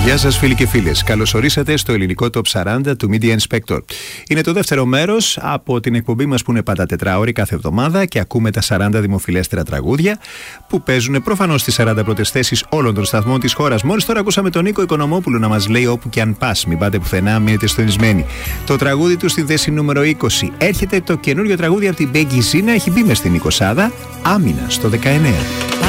Γεια σας φίλοι και φίλες. Καλώς ορίσατε στο ελληνικό Top 40 του Media Inspector. Είναι το δεύτερο μέρος από την εκπομπή μας που είναι πάντα τετράωρη κάθε εβδομάδα και ακούμε τα 40 δημοφιλέστερα τραγούδια που παίζουν προφανώς στις 40 πρώτες θέσεις όλων των σταθμών της χώρας. Μόλις τώρα ακούσαμε τον Νίκο Οικονομόπουλο να μας λέει όπου και αν πας, μην πάτε πουθενά, μείνετε συντονισμένοι. Το τραγούδι του στη θέση νούμερο 20. Έρχεται το καινούριο τραγούδι από την Becky Zina, έχει μπει μες στην 20, Άμυνα στο 19.